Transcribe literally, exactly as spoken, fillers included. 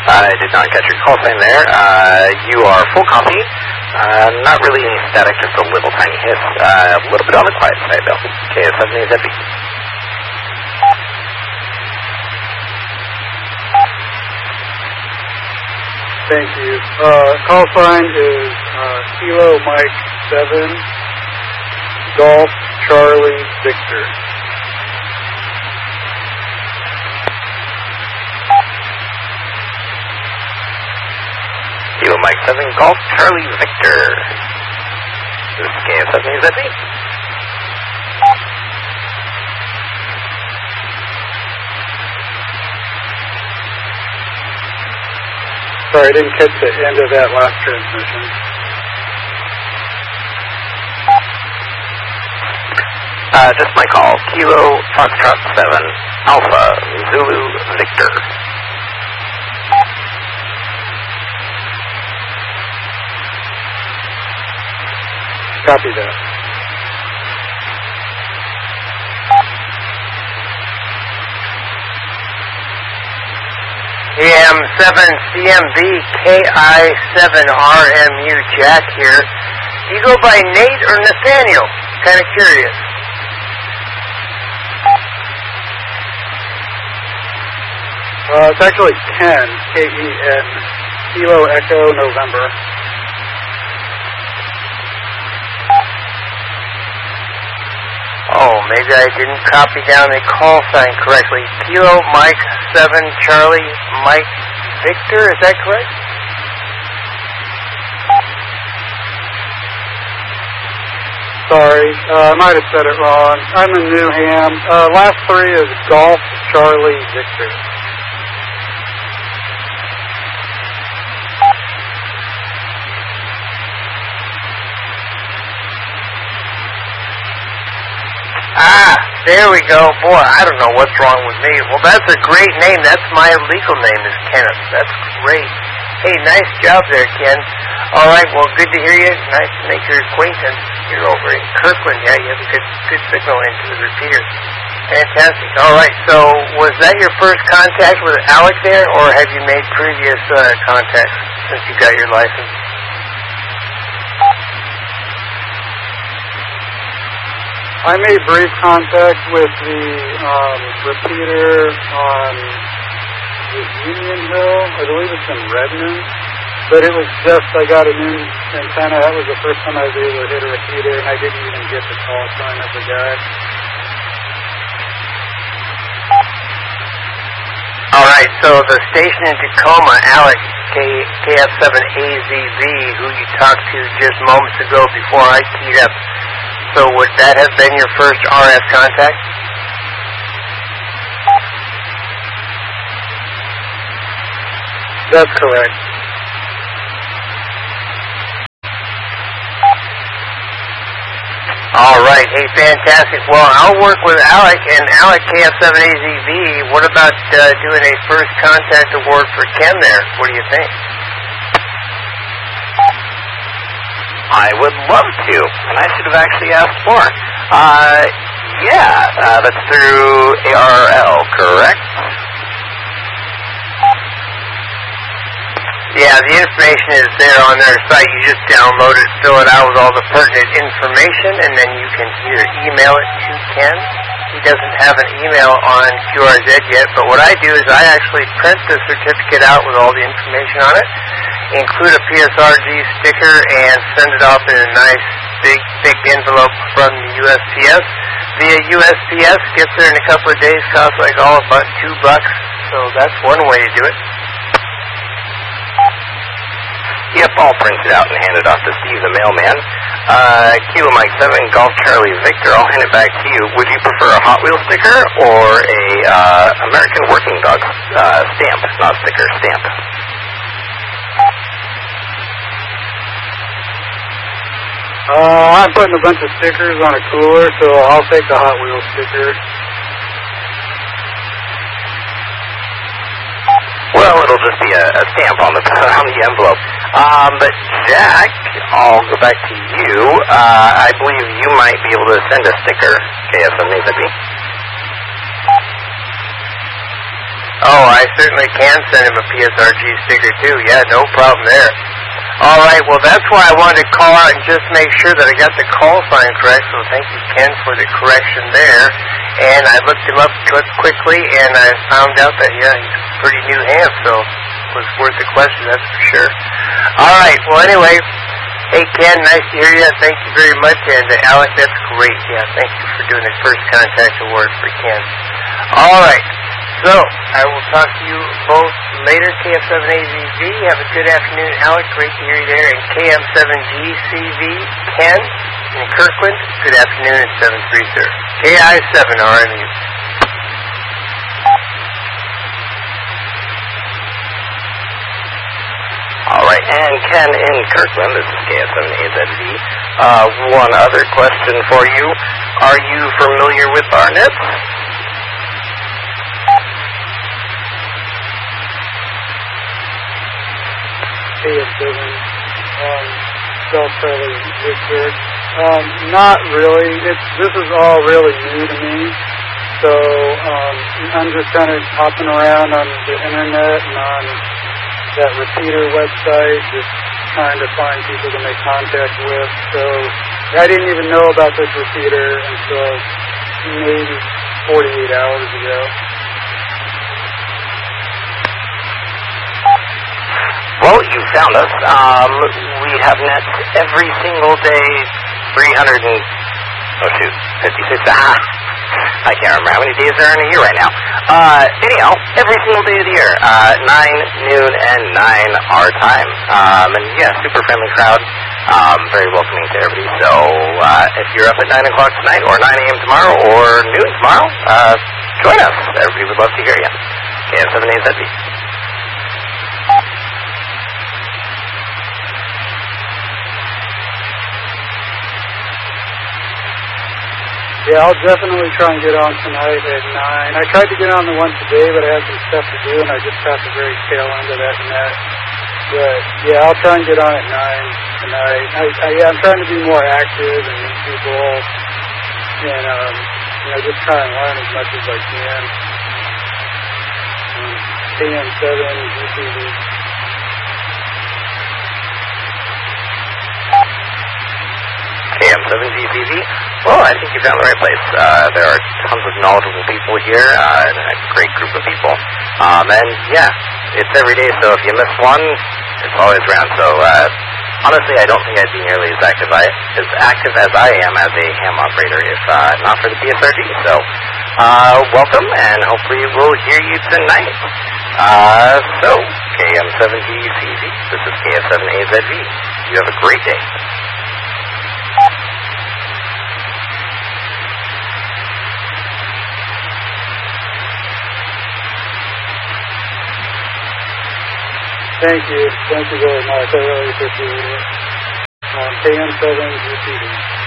I did not catch your call sign there. Uh, you are full copy. Uh, not really any static, just a little tiny hiss. Uh, a little bit on the quiet side, though. K S seven A Z B. Thank you. Uh, call sign is uh, Kilo Mike seven, Golf Charlie Victor. Kilo Mike seven, Golf Charlie Victor. This is K S seven A Z B. Sorry, I didn't catch the end of that last transmission. Uh, just my call. Kilo Foxtrot seven, Alpha Zulu Victor. Copy that. E M seven C M B K I seven R M U Jack here. Do you go by Nate or Nathaniel? Kind of curious. Uh, it's actually Ken, K E N, Kilo Echo November. Oh, maybe I didn't copy down the call sign correctly. Kilo Mike seven Charlie Mike Victor, is that correct? Sorry, uh, I might have said it wrong. I'm in Newham. Uh, last three is Golf Charlie Victor. Ah, there we go. Boy, I don't know what's wrong with me. Well, that's a great name. That's my legal name is Kenneth. That's great. Hey, nice job there, Ken. All right, well, good to hear you. Nice to make your acquaintance. You're over in Kirkland. Yeah, you have a good, good signal into the repeater. Fantastic. All right, so was that your first contact with Alec there, or have you made previous uh, contacts since you got your license? I made brief contact with the um, repeater on Union Hill. I believe it's in Redmond. But it was just, I got a new antenna. That was the first time I was able to hit a repeater, and I didn't even get the call sign of the guy. All right, so the station in Tacoma, Alex, K F seven A Z V, who you talked to just moments ago before I keyed up, so would that have been your first R F contact? That's correct. All right, hey, fantastic. Well, I'll work with Alec, and Alec, K F seven A Z V, what about uh, doing a first contact award for Ken there? What do you think? I would love to, and I should have actually asked more. Uh, yeah, uh, that's through A R L, correct? Yeah, the information is there on their site. You just download it, fill it out with all the pertinent information, and then you can either email it to Ken. He doesn't have an email on Q R Z yet, but what I do is I actually print the certificate out with all the information on it, include a P S R G sticker, and send it off in a nice, big, thick envelope from the U S P S. Via U S P S, gets there in a couple of days, costs like all about two bucks, so that's one way to do it. Yep, I'll print it out and hand it off to Steve, the mailman. Uh, Kilo Mike seven, Golf Charlie Victor, I'll hand it back to you. Would you prefer a Hot Wheels sticker or a uh, American Working Dog uh, stamp? Not sticker, stamp. Uh, I'm putting a bunch of stickers on a cooler, so I'll take the Hot Wheels sticker. Well, it'll just be a, a stamp on the on the envelope. Um, but Jack, I'll go back to you. Uh, I believe you might be able to send a sticker, K S M A Z B. Oh, I certainly can send him a P S R G sticker, too. Yeah, no problem there. All right, well, that's why I wanted to call out and just make sure that I got the call sign correct, so thank you, Ken, for the correction there. And I looked him up quickly, and I found out that, yeah, he's a pretty new ham, so it was worth the question, that's for sure. All right, well, anyway, hey, Ken, nice to hear you. Thank you very much. And, uh, Alec, that's great. Yeah, thank you for doing the first contact award for Ken. All right. So, I will talk to you both later, K M seven A Z V. Have a good afternoon, Alec. Great to hear you there. And K M seven G C V, Ken, in Kirkland. Good afternoon at seven three zero. K I seven R M U. All right, and Ken in Kirkland, this is K S seven A Z V. Uh, one other question for you. Are you familiar with Barnett? K S seven, um, Golf Charlie Victor. Um, not really. It's, this is all really new to me. So, um, I'm just kind of hopping around on the internet and on that repeater website, just trying to find people to make contact with. So I didn't even know about this repeater until maybe forty-eight hours ago. Well, you found us. Um, we have nets every single day, three hundred and, oh shoot, fifty-six, ah, I can't remember how many days there are in a year right now. Uh, anyhow, every single day of the year, uh, nine, noon, and nine our time. Um, and yeah, super friendly crowd, um, very welcoming to everybody. So, uh, if you're up at nine o'clock tonight, or nine a.m. tomorrow, or noon tomorrow, uh, join us. Everybody would love to hear you. K M seven A Z V. Yeah, I'll definitely try and get on tonight at nine. I tried to get on the one today, but I had some stuff to do, and I just got the very tail end of that net. But, yeah, I'll try and get on at nine tonight. I, I, yeah, I'm trying to be more active and meet people and, um, you know, just try and learn as much as I can. Um, K M seven G C V. K M seven G C V. Well, I think you found the right place. Uh, there are tons of knowledgeable people here, uh, and a great group of people. Um, and yeah, it's every day, so if you miss one, it's always around. So uh, honestly, I don't think I'd be nearly as active, I, as active as I am as a ham operator if uh, not for the P S R G. So uh, welcome, and hopefully we'll hear you tonight. Uh, so, K M seven G C V, this is K S seven A Z V. You have a great day. Thank you. Thank you very much. I really appreciate it. Um, K M seven G C V.